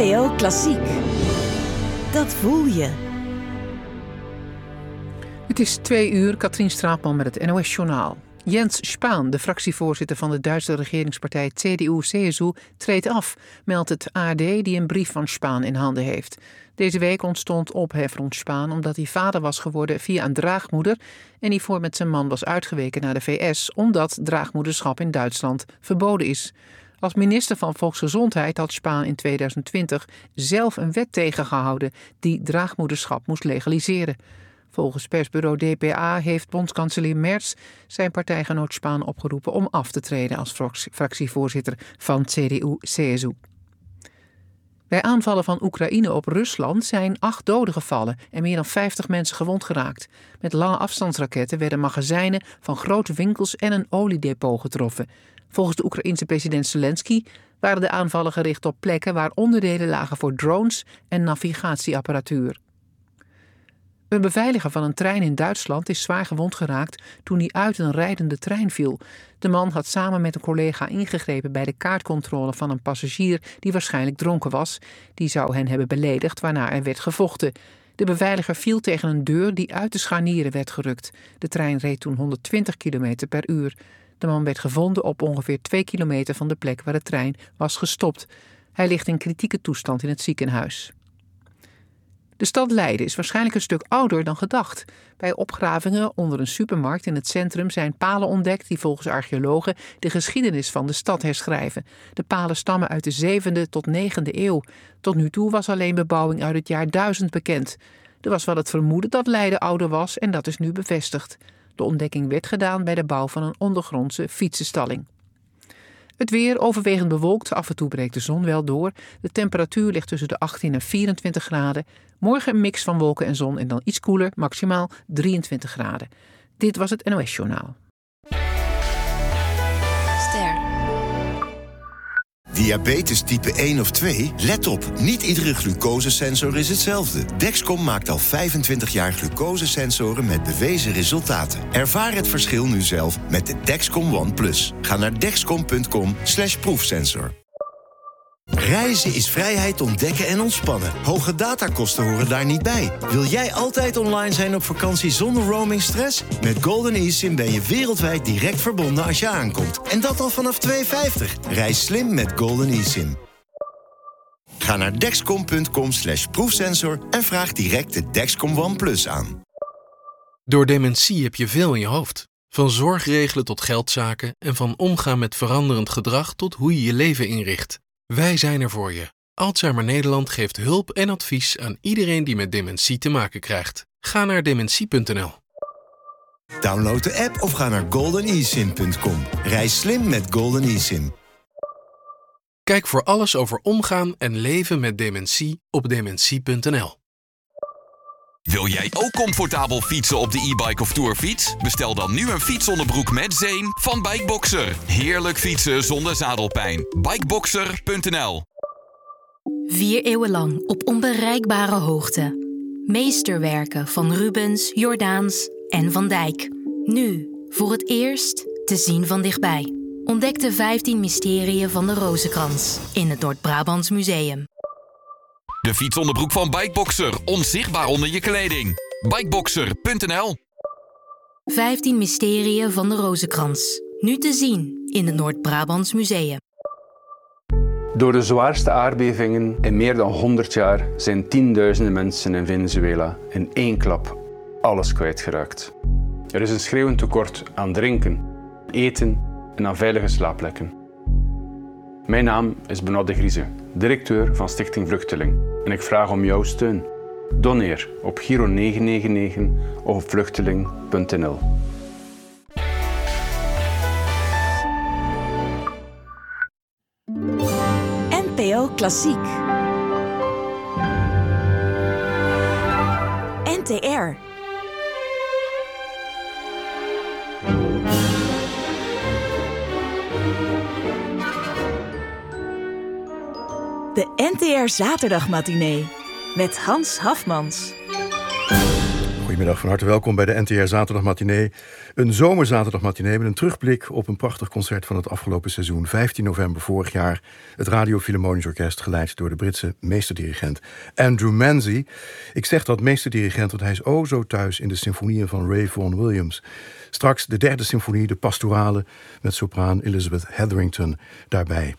NPO Klassiek. Dat voel je. Het is 2:00, Katrien Straatman met het NOS-journaal. Jens Spahn, de fractievoorzitter van de Duitse regeringspartij CDU-CSU, treedt af, meldt het ARD die een brief van Spahn in handen heeft. Deze week ontstond ophef rond Spahn omdat hij vader was geworden via een draagmoeder en hiervoor met zijn man was uitgeweken naar de VS, omdat draagmoederschap in Duitsland verboden is. Als minister van Volksgezondheid had Spahn in 2020 zelf een wet tegengehouden die draagmoederschap moest legaliseren. Volgens persbureau dpa heeft bondskanselier Merz zijn partijgenoot Spahn opgeroepen om af te treden als fractievoorzitter van CDU-CSU. Bij aanvallen van Oekraïne op Rusland zijn 8 doden gevallen en meer dan 50 mensen gewond geraakt. Met lange afstandsraketten werden magazijnen van grote winkels en een oliedepot getroffen. Volgens de Oekraïense president Zelensky waren de aanvallen gericht op plekken waar onderdelen lagen voor drones en navigatieapparatuur. Een beveiliger van een trein in Duitsland is zwaar gewond geraakt toen hij uit een rijdende trein viel. De man had samen met een collega ingegrepen bij de kaartcontrole van een passagier die waarschijnlijk dronken was. Die zou hen hebben beledigd, waarna er werd gevochten. De beveiliger viel tegen een deur die uit de scharnieren werd gerukt. De trein reed toen 120 km per uur. De man werd gevonden op ongeveer 2 kilometer van de plek waar de trein was gestopt. Hij ligt in kritieke toestand in het ziekenhuis. De stad Leiden is waarschijnlijk een stuk ouder dan gedacht. Bij opgravingen onder een supermarkt in het centrum zijn palen ontdekt die volgens archeologen de geschiedenis van de stad herschrijven. De palen stammen uit de 7e tot 9e eeuw. Tot nu toe was alleen bebouwing uit het jaar 1000 bekend. Er was wel het vermoeden dat Leiden ouder was en dat is nu bevestigd. De ontdekking werd gedaan bij de bouw van een ondergrondse fietsenstalling. Het weer overwegend bewolkt, af en toe breekt de zon wel door. De temperatuur ligt tussen de 18 en 24 graden. Morgen een mix van wolken en zon en dan iets koeler, maximaal 23 graden. Dit was het NOS-journaal. Ster. Diabetes type 1 of 2? Let op, niet iedere glucosesensor is hetzelfde. Dexcom maakt al 25 jaar glucosesensoren met bewezen resultaten. Ervaar het verschil nu zelf met de Dexcom ONE+. Ga naar dexcom.com/proefsensor. Reizen is vrijheid ontdekken en ontspannen. Hoge datakosten horen daar niet bij. Wil jij altijd online zijn op vakantie zonder roamingstress? Met Golden eSIM ben je wereldwijd direct verbonden als je aankomt. En dat al vanaf $2,50. Reis slim met Golden eSIM. Ga naar dexcom.com/proefsensor en vraag direct de Dexcom ONE+ aan. Door dementie heb je veel in je hoofd. Van zorg regelen tot geldzaken en van omgaan met veranderend gedrag tot hoe je je leven inricht. Wij zijn er voor je. Alzheimer Nederland geeft hulp en advies aan iedereen die met dementie te maken krijgt. Ga naar dementie.nl. Download de app of ga naar goldeneSIM.com. Reis slim met Golden eSIM. Kijk voor alles over omgaan en leven met dementie op dementie.nl. Wil jij ook comfortabel fietsen op de e-bike of tourfiets? Bestel dan nu een fietsonderbroek met zeem van Bikeboxer. Heerlijk fietsen zonder zadelpijn. Bikeboxer.nl. 4 eeuwen lang op onbereikbare hoogte. Meesterwerken van Rubens, Jordaens en Van Dijk. Nu, voor het eerst, te zien van dichtbij. Ontdek de 15 mysterieën van de Rozenkrans in het Noord-Brabants Museum. De fietsonderbroek van Bikeboxer. Onzichtbaar onder je kleding. Bikeboxer.nl. 15 mysterieën van de Rozenkrans. Nu te zien in het Noord-Brabants Museum. Door de zwaarste aardbevingen in meer dan 100 jaar zijn tienduizenden mensen in Venezuela in één klap alles kwijtgeraakt. Er is een schreeuwend tekort aan drinken, eten en aan veilige slaapplekken. Mijn naam is Benoît de Grieze, directeur van Stichting Vluchteling. En ik vraag om jouw steun. Doneer op Giro 999 of op vluchteling.nl. NPO Klassiek. NTR. De NTR Zaterdagmatinee met Hans Hafmans. Goedemiddag, van harte welkom bij de NTR Zaterdagmatinee. Een zomerzaterdagmatinee met een terugblik op een prachtig concert van het afgelopen seizoen. 15 november vorig jaar, het Radio Philharmonisch Orkest, geleid door de Britse meesterdirigent Andrew Manzi. Ik zeg dat meesterdirigent, want hij is o zo thuis in de symfonieën van Ray Vaughan Williams. Straks de derde symfonie, de pastorale, met sopraan Elizabeth Hetherington daarbij.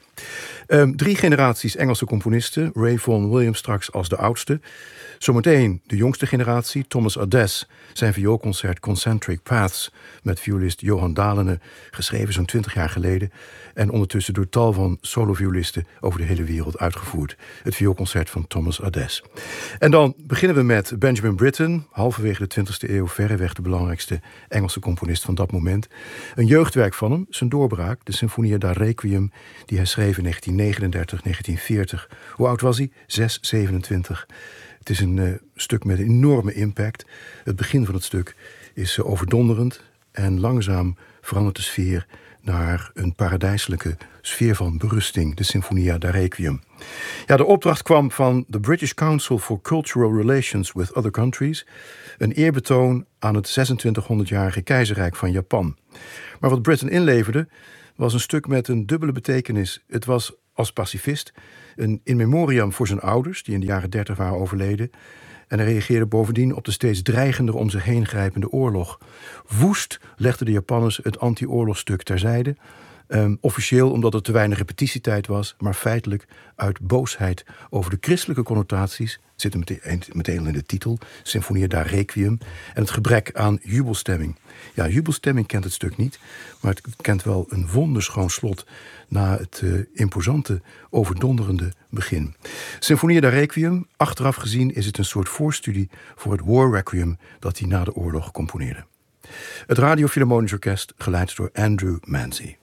3 generaties Engelse componisten, Ray Vaughan Williams straks als de oudste. Zometeen de jongste generatie, Thomas Adès, zijn vioolconcert Concentric Paths met violist Johan Dalene, geschreven zo'n 20 jaar geleden en ondertussen door tal van soloviolisten over de hele wereld uitgevoerd. Het vioolconcert van Thomas Adès. En dan beginnen we met Benjamin Britten, halverwege de 20e eeuw verreweg de belangrijkste Engelse componist van dat moment. Een jeugdwerk van hem, zijn doorbraak, de Sinfonia da Requiem, die hij schreef in 1939, 1940. Hoe oud was hij? 6, 27. Het is een stuk met een enorme impact. Het begin van het stuk is overdonderend en langzaam verandert de sfeer naar een paradijselijke sfeer van berusting, de Sinfonia da Requiem. Ja, de opdracht kwam van de British Council for Cultural Relations with Other Countries, een eerbetoon aan het 2600-jarige keizerrijk van Japan. Maar wat Britten inleverde was een stuk met een dubbele betekenis. Het was als pacifist een in memoriam voor zijn ouders, die in de jaren 30 waren overleden. En hij reageerde bovendien op de steeds dreigender om zich heen grijpende oorlog. Woest legden de Japanners het anti-oorlogstuk terzijde. Officieel omdat er te weinig repetitietijd was, maar feitelijk uit boosheid over de christelijke connotaties. Het zit meteen in de titel, Sinfonia da Requiem, en het gebrek aan jubelstemming. Ja, jubelstemming kent het stuk niet, maar het kent wel een wonderschoon slot na het imposante, overdonderende begin. Sinfonia da Requiem, achteraf gezien is het een soort voorstudie voor het War Requiem dat hij na de oorlog componeerde. Het Radio Philharmonisch Orkest, geleid door Andrew Manzi.